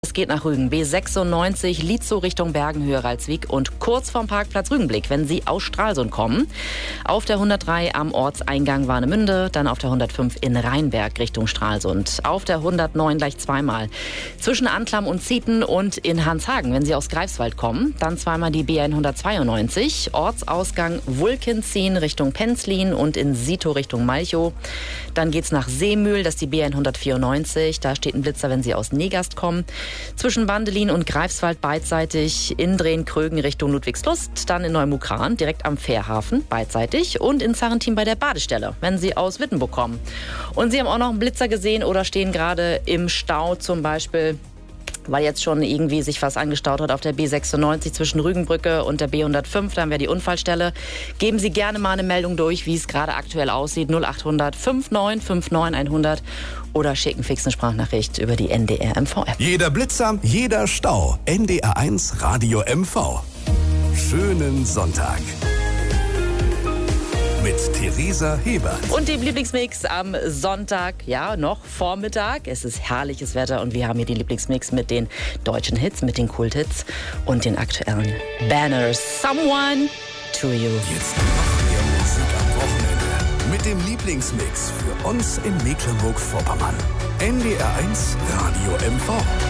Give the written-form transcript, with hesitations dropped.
Es geht nach Rügen. B96, Lietzow Richtung Bergenhöhe-Ralswiek und kurz vorm Parkplatz Rügenblick, wenn Sie aus Stralsund kommen. Auf der 103 am Ortseingang Warnemünde, dann auf der 105 in Rheinberg Richtung Stralsund. Auf der 109 gleich zweimal zwischen Anklam und Zieten und in Hanshagen, wenn Sie aus Greifswald kommen. Dann zweimal die B192, Ortsausgang Wulkenzien Richtung Penzlin und in Sito Richtung Malchow. Dann geht's nach Seemühl, das ist die B194. Da steht ein Blitzer, wenn Sie aus Negast kommen. Zwischen Bandelin und Greifswald beidseitig, in Drehen-Krögen Richtung Ludwigslust, dann in Neumukran, direkt am Fährhafen beidseitig und in Zarrentin bei der Badestelle, wenn Sie aus Wittenburg kommen. Und Sie haben auch noch einen Blitzer gesehen oder stehen gerade im Stau zum Beispiel, weil jetzt schon irgendwie sich was angestaut hat auf der B96 zwischen Rügenbrücke und der B105, da haben wir die Unfallstelle. Geben Sie gerne mal eine Meldung durch, wie es gerade aktuell aussieht, 0800 59 59 100 oder schicken fix eine Sprachnachricht über die NDR MV-App. Jeder Blitzer, jeder Stau, NDR1 Radio MV. Schönen Sonntag. Mit Theresa Hebert. Und dem Lieblingsmix am Sonntag, ja, noch Vormittag. Es ist herrliches Wetter und wir haben hier den Lieblingsmix mit den deutschen Hits, mit den Kulthits und den aktuellen Banners. Someone to You. Jetzt noch mehr Musik am Wochenende. Mit dem Lieblingsmix für uns in Mecklenburg-Vorpommern. NDR1 Radio MV.